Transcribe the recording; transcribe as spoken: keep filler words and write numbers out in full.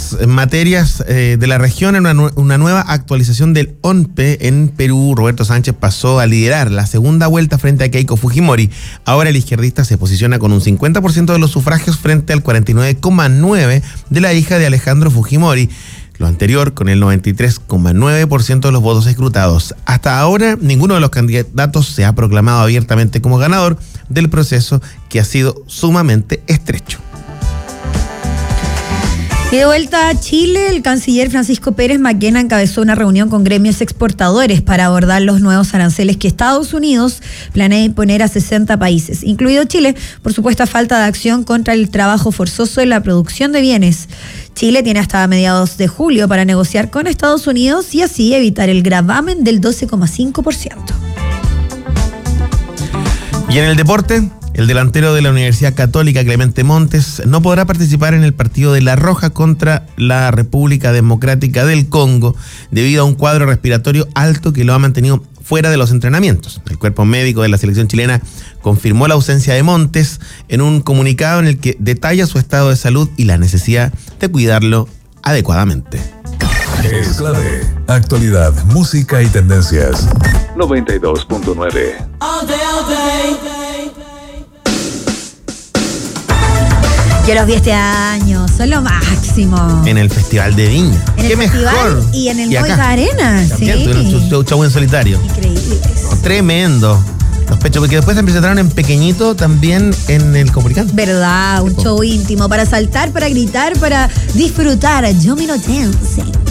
otras materias eh, de la región, en una, nu- una nueva actualización del O N P E en Perú, Roberto Sánchez pasó a liderar la segunda vuelta frente a Keiko Fujimori. Ahora el izquierdista se posiciona con un cincuenta por ciento de los sufragios frente al cuarenta y nueve coma nueve por ciento de la hija de Alejandro Fujimori. Lo anterior con el noventa y tres coma nueve por ciento de los votos escrutados. Hasta ahora, ninguno de los candidatos se ha proclamado abiertamente como ganador del proceso, que ha sido sumamente estrecho. Y de vuelta a Chile, el canciller Francisco Pérez Maquena encabezó una reunión con gremios exportadores para abordar los nuevos aranceles que Estados Unidos planea imponer a sesenta países, incluido Chile, por supuesta falta de acción contra el trabajo forzoso en la producción de bienes. Chile tiene hasta mediados de julio para negociar con Estados Unidos y así evitar el gravamen del doce coma cinco por ciento. Y en el deporte, el delantero de la Universidad Católica, Clemente Montes, no podrá participar en el partido de La Roja contra la República Democrática del Congo debido a un cuadro respiratorio alto que lo ha mantenido fuera de los entrenamientos. El cuerpo médico de la selección chilena confirmó la ausencia de Montes en un comunicado en el que detalla su estado de salud y la necesidad de cuidarlo adecuadamente. Es clave. Actualidad, música y tendencias. noventa y dos punto nueve. Yo los vi este año, son lo máximo. En el Festival de Viña. En el ¡Qué festival mejor! y en el Y acá, Movistar Arena, también sí. tuvieron su- su show en solitario. Increíbles. Tremendo. Los pechos, porque después se presentaron en pequeñito también en el Comunicante. Verdad, un show íntimo para saltar, para gritar, para disfrutar. Domino Dancing.